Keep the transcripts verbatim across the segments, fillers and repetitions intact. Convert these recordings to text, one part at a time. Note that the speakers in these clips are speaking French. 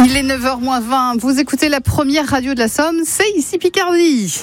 Il est neuf heures moins vingt, vous écoutez la première radio de la Somme, c'est ici Picardie.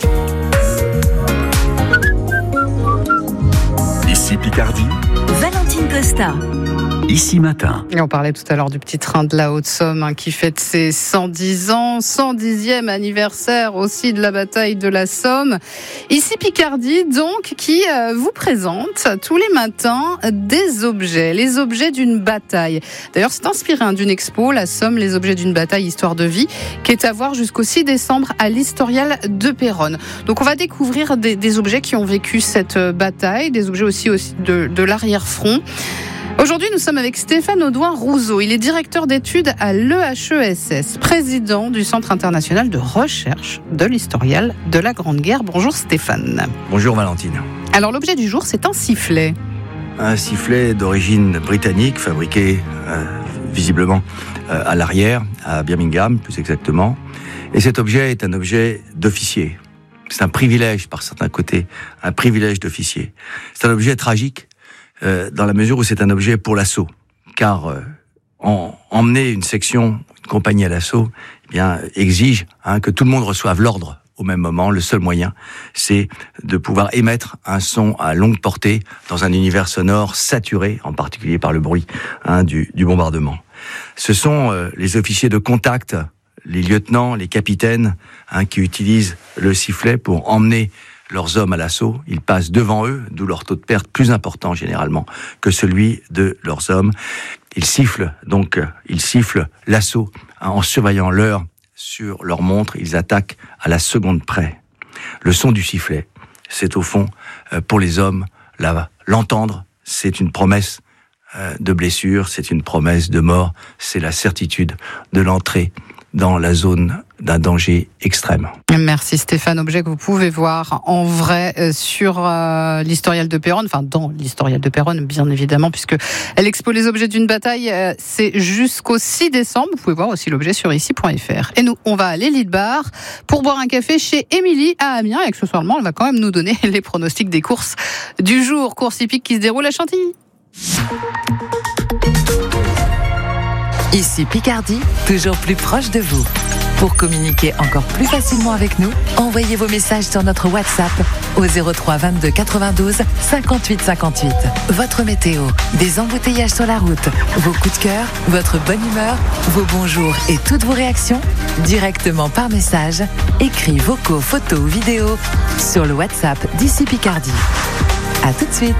Ici Picardie. Valentine Costa. Ici Matin. Et on parlait tout à l'heure du petit train de la Haute-Somme hein, qui fête ses cent dix ans, cent dixième anniversaire aussi de la bataille de la Somme. Ici Picardie, donc, qui euh, vous présente tous les matins des objets, les objets d'une bataille. D'ailleurs, c'est inspiré hein, d'une expo, la Somme, les objets d'une bataille, histoire de vie, qui est à voir jusqu'au six décembre à l'Historial de Péronne. Donc, on va découvrir des, des objets qui ont vécu cette bataille, des objets aussi, aussi de, de l'arrière-front. Aujourd'hui, nous sommes avec Stéphane Audouin-Rousseau. Il est directeur d'études à l'E H E S S, président du Centre international de recherche de l'Historial de la Grande Guerre. Bonjour Stéphane. Bonjour Valentine. Alors l'objet du jour, c'est un sifflet. Un sifflet d'origine britannique, fabriqué euh, visiblement euh, à l'arrière, à Birmingham plus exactement. Et cet objet est un objet d'officier. C'est un privilège par certains côtés, un privilège d'officier. C'est un objet tragique. Euh, dans la mesure où c'est un objet pour l'assaut, car euh, en, emmener une section, une compagnie à l'assaut, eh bien exige hein, que tout le monde reçoive l'ordre au même moment. Le seul moyen, c'est de pouvoir émettre un son à longue portée dans un univers sonore saturé, en particulier par le bruit hein, du, du bombardement. Ce sont euh, les officiers de contact, les lieutenants, les capitaines, hein, qui utilisent le sifflet pour emmener leurs hommes à l'assaut. Ils passent devant eux, d'où leur taux de perte plus important généralement que celui de leurs hommes. Ils sifflent donc, ils sifflent l'assaut hein, en surveillant l'heure sur leur montre. Ils attaquent à la seconde près. Le son du sifflet, c'est au fond euh, pour les hommes, là, l'entendre, c'est une promesse euh, de blessure, c'est une promesse de mort, c'est la certitude de l'entrée dans la zone d'un danger extrême. Merci Stéphane, objet que vous pouvez voir en vrai euh, sur euh, l'Historial de Péronne, enfin dans l'Historial de Péronne bien évidemment, puisque elle expose les objets d'une bataille, euh, c'est jusqu'au six décembre. Vous pouvez voir aussi l'objet sur ici point f r. Et nous, on va à l'Élite Bar pour boire un café chez Émilie à Amiens, et accessoirement, elle va quand même nous donner les pronostics des courses du jour, course hippique qui se déroule à Chantilly. Ici Picardie, toujours plus proche de vous. Pour communiquer encore plus facilement avec nous, envoyez vos messages sur notre WhatsApp au zéro trois vingt-deux quatre-vingt-douze cinquante-huit cinquante-huit. Votre météo, des embouteillages sur la route, vos coups de cœur, votre bonne humeur, vos bonjours et toutes vos réactions, directement par message, écrits, vocaux, photos ou vidéos sur le WhatsApp d'Ici Picardie. À tout de suite.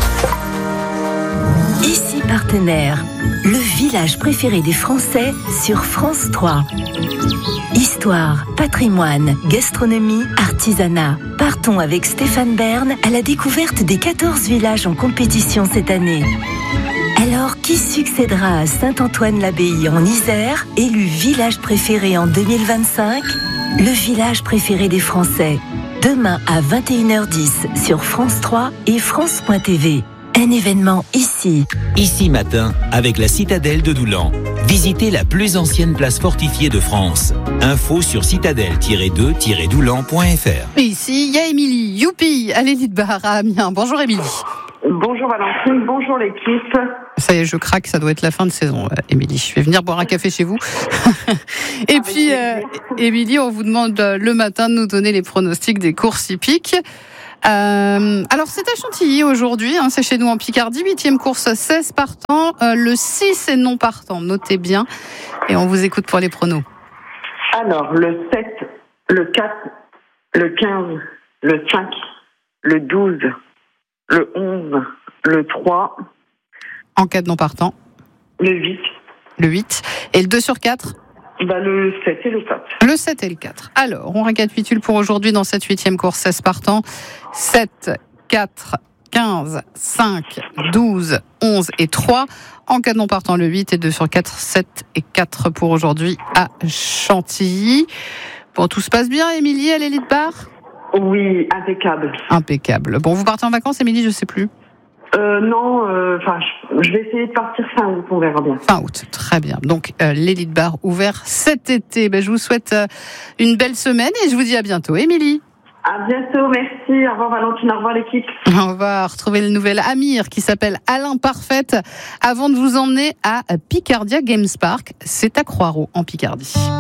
Ici Partenaire, le village préféré des Français sur France trois. Histoire, patrimoine, gastronomie, artisanat. Partons avec Stéphane Bern à la découverte des quatorze villages en compétition cette année. Alors, qui succédera à Saint-Antoine-l'Abbaye en Isère, élu village préféré en deux mille vingt-cinq? Le village préféré des Français. Demain à vingt et une heures dix sur France trois et France point t v. Un événement ici. Ici Matin, avec la citadelle de Doulan. Visitez la plus ancienne place fortifiée de France. Info sur citadelle tiret deux tiret doulan point f r. Et ici, il y a Émilie, youpi, à l'Élite Bar à Amiens. Bonjour Émilie. Bonjour Valentine, bonjour l'équipe. Ça y est, je craque, ça doit être la fin de saison, Émilie. Je vais venir boire un café chez vous. Et Avec puis, euh, Émilie, on vous demande euh, le matin de nous donner les pronostics des courses hippiques. Euh, alors c'est à Chantilly aujourd'hui, hein, c'est chez nous en Picardie, huitième course, seize partants, euh, le six est non partant, notez bien, et on vous écoute pour les pronos. Alors le sept, le quatre, le quinze, le cinq, le douze, le onze, le trois. En cas de non partant. Le huit. Le huit, et le deux sur quatre. Bah, le sept et le quatre. Le sept et le quatre. Alors, on récapitule pour aujourd'hui dans cette huitième course, seize partants. sept, quatre, quinze, cinq, douze, onze et trois. En cas de non partant, le huit et deux sur quatre, sept et quatre pour aujourd'hui à Chantilly. Bon, tout se passe bien, Émilie, à l'Élite Bar? Oui, impeccable. Impeccable. Bon, vous partez en vacances, Émilie, je sais plus. Euh, non, enfin, euh, je vais essayer de partir fin août, on verra bien. Fin août, très bien. Donc, euh, l'Élite Bar ouvert cet été. Ben, je vous souhaite euh, une belle semaine et je vous dis à bientôt, Émilie. À bientôt, merci. Au revoir Valentine, au revoir l'équipe. On va retrouver le nouvel Amir qui s'appelle Alain Parfaite avant de vous emmener à Picardia Games Park. C'est à Croix-Rousse en Picardie.